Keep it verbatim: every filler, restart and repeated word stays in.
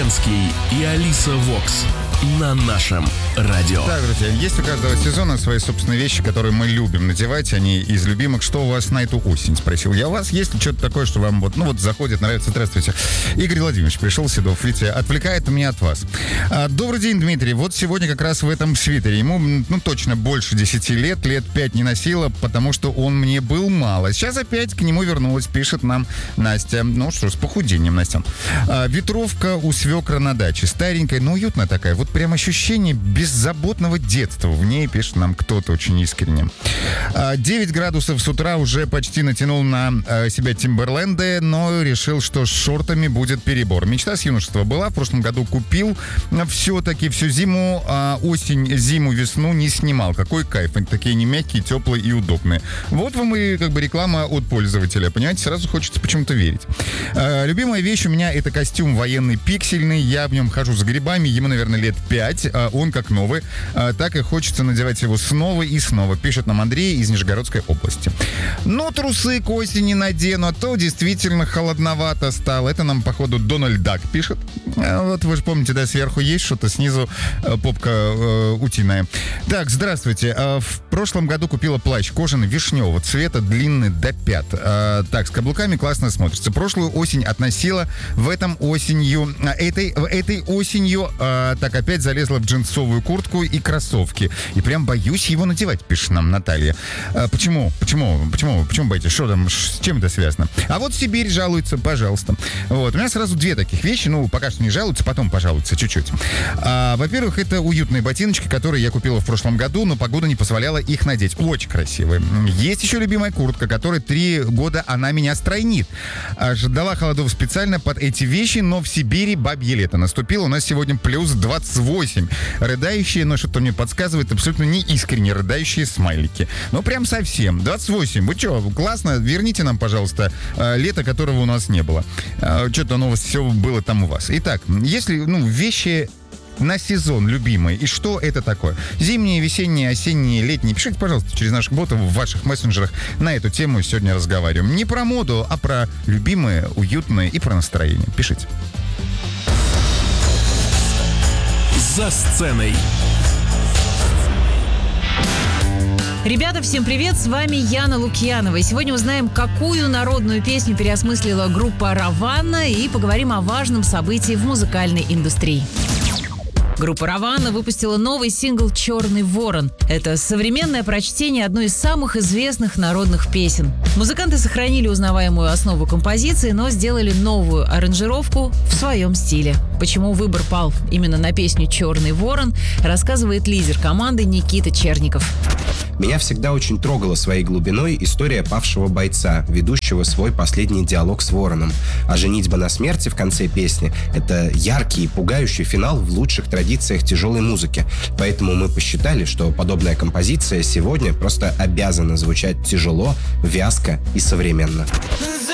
Ленский и Алиса Вокс на нашем радио. Так, друзья, есть у каждого сезона свои собственные вещи, которые мы любим надевать. Они из любимых. Что у вас на эту осень? Спросил я вас. Есть ли что-то такое, что вам вот, ну вот заходит, нравится? Здравствуйте. Игорь Владимирович пришел, Седов. Видите, отвлекает меня от вас. А, добрый день, Дмитрий. Вот сегодня как раз в этом свитере. Ему, ну, точно больше десяти лет. Лет пять не носила, потому что он мне был мало. Сейчас опять к нему вернулась, пишет нам Настя. Ну что ж, с похудением, Настя. А, ветровка у свекра на даче. Старенькая, но уютная такая. Вот прям ощущение беззаботного детства. В ней пишет нам кто-то очень искренне. девять градусов с утра, уже почти натянул на себя Тимберленды, но решил, что с шортами будет перебор. Мечта с юношества была. В прошлом году купил все-таки всю зиму, осень, зиму, весну не снимал. Какой кайф. Они такие не мягкие, теплые и удобные. Вот вам и как бы реклама от пользователя. Понимаете, сразу хочется почему-то верить. Любимая вещь у меня — это костюм военный пиксельный. Я в нем хожу с грибами. Ему, наверное, лет пять. Он как новый. Так и хочется надевать его снова и снова. Пишет нам Андрей из Нижегородской области. Но трусы к осени надену, а то действительно холодновато стало. Это нам, походу, Дональд Дак пишет. Вот вы же помните, да, сверху есть что-то, снизу попка э, утиная. Так, здравствуйте. В прошлом году купила плащ кожаный вишневого цвета, длинный до пят. Так, с каблуками классно смотрится. Прошлую осень относила. В этом осенью, этой, этой осенью так опять залезла в джинсовую куртку и кроссовки. И прям боюсь его надевать, пишет нам Наталья. А, почему? Почему? Почему? Почему боитесь? Что там? С чем это связано? А вот Сибирь жалуется, пожалуйста. Вот. У меня сразу две таких вещи. Ну, пока что не жалуются, потом пожалуются чуть-чуть. А, во-первых, это уютные ботиночки, которые я купила в прошлом году, но погода не позволяла их надеть. Очень красивые. Есть еще любимая куртка, которой три года она меня стройнит. А, ждала холодов специально под эти вещи, но в Сибири бабье лето наступило. У нас сегодня плюс двадцать восемь. Рыдающие, но что-то мне подсказывает, абсолютно не искренне рыдающие смайлики. Ну, прям совсем. двадцать восемь. Вы что, классно? Верните нам, пожалуйста, лето, которого у нас не было. Что-то оно все было там у вас. Итак, если, ну, вещи на сезон любимые. И что это такое? Зимние, весенние, осенние, летние. Пишите, пожалуйста, через наших ботов в ваших мессенджерах. На эту тему сегодня разговариваем. Не про моду, а про любимые, уютные и про настроение. Пишите. За сценой. Ребята, всем привет, с вами Яна Лукьянова. И сегодня узнаем, какую народную песню переосмыслила группа «Раванна», и поговорим о важном событии в музыкальной индустрии. Группа «Раванна» выпустила новый сингл «Черный ворон». Это современное прочтение одной из самых известных народных песен. Музыканты сохранили узнаваемую основу композиции, но сделали новую аранжировку в своем стиле. Почему выбор пал именно на песню «Черный ворон», рассказывает лидер команды Никита Черников. Меня всегда очень трогала своей глубиной история павшего бойца, ведущего свой последний диалог с вороном. А «Женитьба на смерти» в конце песни — это яркий и пугающий финал в лучших традициях тяжелой музыки. Поэтому мы посчитали, что подобная композиция сегодня просто обязана звучать тяжело, вязко и современно.